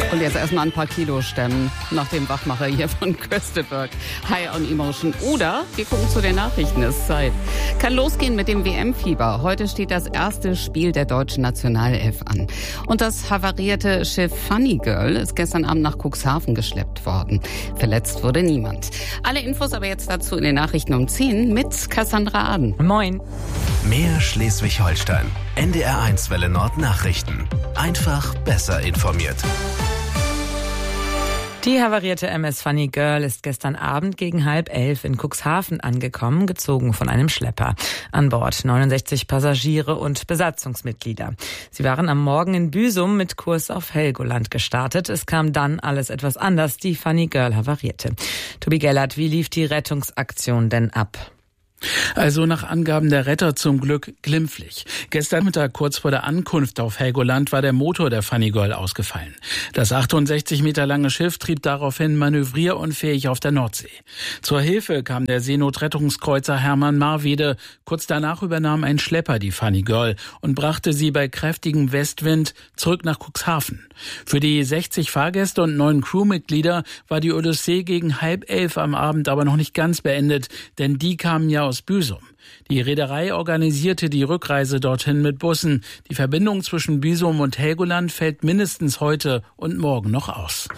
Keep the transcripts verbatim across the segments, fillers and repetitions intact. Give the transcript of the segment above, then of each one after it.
Und jetzt erstmal ein paar Kilo stemmen nach dem Wachmacher hier von Kösteberg. High on Emotion. Oder wir gucken zu den Nachrichten. Es ist Zeit. Kann losgehen mit dem W M-Fieber. Heute steht das erste Spiel der deutschen Nationalelf an. Und das havarierte Schiff Funny Girl ist gestern Abend nach Cuxhaven geschleppt worden. Verletzt wurde niemand. Alle Infos aber jetzt dazu in den Nachrichten um zehn mit Cassandra Aden. Moin. Mehr Schleswig-Holstein. N D R eins Welle Nord Nachrichten. Einfach besser informiert. Die havarierte M S Funny Girl ist gestern Abend gegen halb elf in Cuxhaven angekommen, gezogen von einem Schlepper. An Bord neunundsechzig Passagiere und Besatzungsmitglieder. Sie waren am Morgen in Büsum mit Kurs auf Helgoland gestartet. Es kam dann alles etwas anders. Die Funny Girl havarierte. Tobi Gellert, wie lief die Rettungsaktion denn ab? Also nach Angaben der Retter zum Glück glimpflich. Gestern Mittag kurz vor der Ankunft auf Helgoland war der Motor der Funny Girl ausgefallen. Das achtundsechzig Meter lange Schiff trieb daraufhin manövrierunfähig auf der Nordsee. Zur Hilfe kam der Seenotrettungskreuzer Hermann Marwede. Kurz danach übernahm ein Schlepper die Funny Girl und brachte sie bei kräftigem Westwind zurück nach Cuxhaven. Für die sechzig Fahrgäste und neun Crewmitglieder war die Odyssee gegen halb elf am Abend aber noch nicht ganz beendet, denn die kamen ja aus Büsum. Die Reederei organisierte die Rückreise dorthin mit Bussen. Die Verbindung zwischen Büsum und Helgoland fällt mindestens heute und morgen noch aus.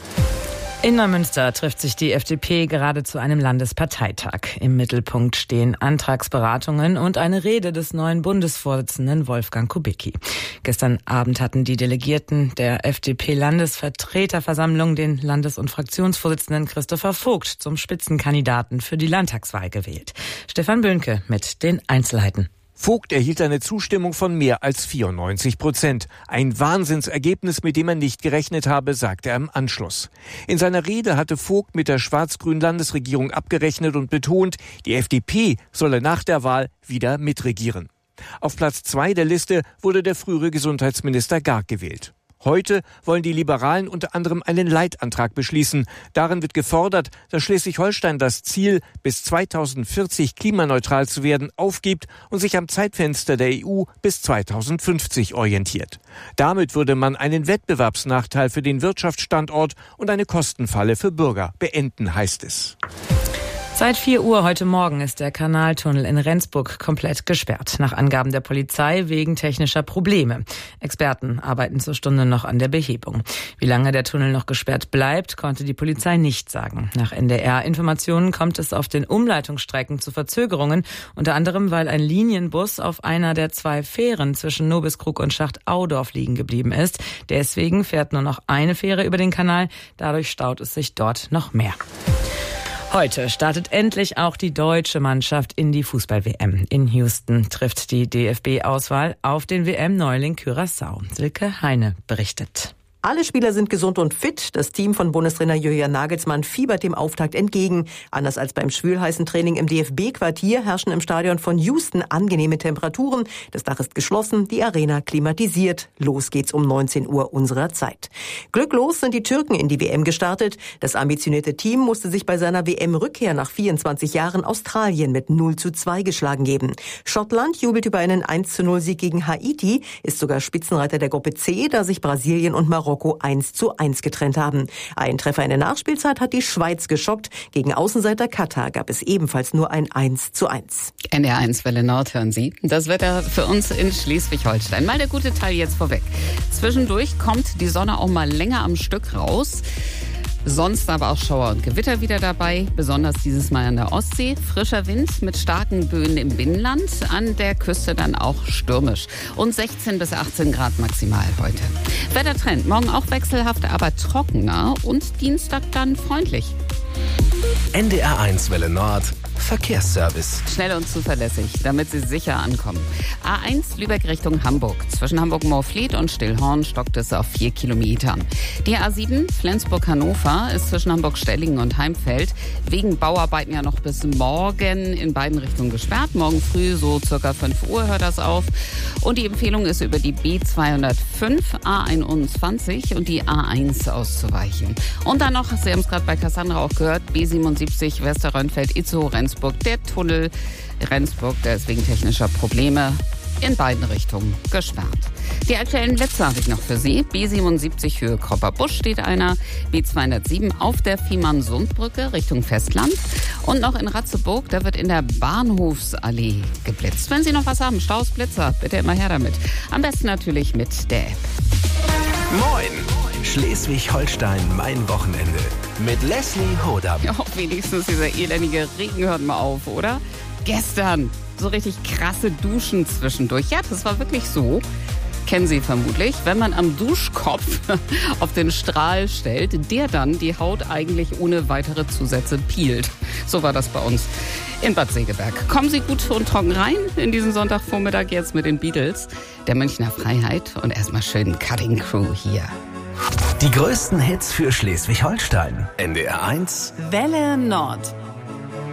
In Neumünster trifft sich die F D P gerade zu einem Landesparteitag. Im Mittelpunkt stehen Antragsberatungen und eine Rede des neuen Bundesvorsitzenden Wolfgang Kubicki. Gestern Abend hatten die Delegierten der F D P-Landesvertreterversammlung den Landes- und Fraktionsvorsitzenden Christopher Vogt zum Spitzenkandidaten für die Landtagswahl gewählt. Stefan Böhnke mit den Einzelheiten. Vogt erhielt eine Zustimmung von mehr als vierundneunzig Prozent. Ein Wahnsinnsergebnis, mit dem er nicht gerechnet habe, sagte er im Anschluss. In seiner Rede hatte Vogt mit der schwarz-grünen Landesregierung abgerechnet und betont, die F D P solle nach der Wahl wieder mitregieren. Auf Platz zwei der Liste wurde der frühere Gesundheitsminister Garg gewählt. Heute wollen die Liberalen unter anderem einen Leitantrag beschließen. Darin wird gefordert, dass Schleswig-Holstein das Ziel, bis zweitausendvierzig klimaneutral zu werden, aufgibt und sich am Zeitfenster der E U bis zweitausendfünfzig orientiert. Damit würde man einen Wettbewerbsnachteil für den Wirtschaftsstandort und eine Kostenfalle für Bürger beenden, heißt es. Seit vier Uhr heute Morgen ist der Kanaltunnel in Rendsburg komplett gesperrt. Nach Angaben der Polizei wegen technischer Probleme. Experten arbeiten zur Stunde noch an der Behebung. Wie lange der Tunnel noch gesperrt bleibt, konnte die Polizei nicht sagen. Nach N D R-Informationen kommt es auf den Umleitungsstrecken zu Verzögerungen. Unter anderem, weil ein Linienbus auf einer der zwei Fähren zwischen Nobiskrug und Schacht-Audorf liegen geblieben ist. Deswegen fährt nur noch eine Fähre über den Kanal. Dadurch staut es sich dort noch mehr. Heute startet endlich auch die deutsche Mannschaft in die Fußball-W M. In Houston trifft die D F B-Auswahl auf den W M-Neuling Curaçao. Silke Heine berichtet. Alle Spieler sind gesund und fit. Das Team von Bundestrainer Julian Nagelsmann fiebert dem Auftakt entgegen. Anders als beim schwülheißen Training im D F B-Quartier herrschen im Stadion von Houston angenehme Temperaturen. Das Dach ist geschlossen, die Arena klimatisiert. Los geht's um neunzehn Uhr unserer Zeit. Glücklos sind die Türken in die W M gestartet. Das ambitionierte Team musste sich bei seiner W M-Rückkehr nach vierundzwanzig Jahren Australien mit null zu zwei geschlagen geben. Schottland jubelt über einen eins zu null Sieg gegen Haiti, ist sogar Spitzenreiter der Gruppe C, da sich Brasilien und Marokko eins zu eins getrennt haben. Ein Treffer in der Nachspielzeit hat die Schweiz geschockt. Gegen Außenseiter Katar gab es ebenfalls nur ein eins zu eins. N D R eins Welle Nord hören Sie. Das Wetter für uns in Schleswig-Holstein. Mal der gute Teil jetzt vorweg. Zwischendurch kommt die Sonne auch mal länger am Stück raus. Sonst aber auch Schauer und Gewitter wieder dabei, besonders dieses Mal an der Ostsee. Frischer Wind mit starken Böen im Binnenland, an der Küste dann auch stürmisch. Und sechzehn bis achtzehn Grad maximal heute. Wettertrend, morgen auch wechselhaft, aber trockener und Dienstag dann freundlich. N D R eins Welle Nord Verkehrsservice. Schnell und zuverlässig, damit Sie sicher ankommen. A eins Lübeck Richtung Hamburg. Zwischen Hamburg-Moorfleet und Stillhorn stockt es auf vier Kilometern. Die A sieben Flensburg-Hannover ist zwischen Hamburg-Stellingen und Heimfeld wegen Bauarbeiten ja noch bis morgen in beiden Richtungen gesperrt. Morgen früh so circa fünf Uhr hört das auf. Und die Empfehlung ist über die B zweihundertfünf, A einundzwanzig und die A eins auszuweichen. Und dann noch, Sie haben es gerade bei Cassandra auch gehört, B siebenundsiebzig Westerrönfeld-Itzehoe-Rendsburg. Der Tunnel Rendsburg, der ist wegen technischer Probleme in beiden Richtungen gesperrt. Die aktuellen Blitze habe ich noch für Sie. B siebenundsiebzig Höhe Kopperbusch steht einer, B zweihundertsieben auf der Fehmarn-Sundbrücke Richtung Festland und noch in Ratzeburg, da wird in der Bahnhofsallee geblitzt. Wenn Sie noch was haben, Staus, Blitzer, bitte immer her damit. Am besten natürlich mit der App. Moin! Schleswig-Holstein, mein Wochenende. Mit Leslie Hodam. Ja, wenigstens dieser elendige Regen hört mal auf, oder? Gestern so richtig krasse Duschen zwischendurch. Ja, das war wirklich so. Kennen Sie vermutlich, wenn man am Duschkopf auf den Strahl stellt, der dann die Haut eigentlich ohne weitere Zusätze peelt. So war das bei uns in Bad Segeberg. Kommen Sie gut und trocken rein in diesen Sonntagvormittag jetzt mit den Beatles, der Münchner Freiheit und erstmal schön Cutting Crew hier. Die größten Hits für Schleswig-Holstein. N D R eins Welle Nord.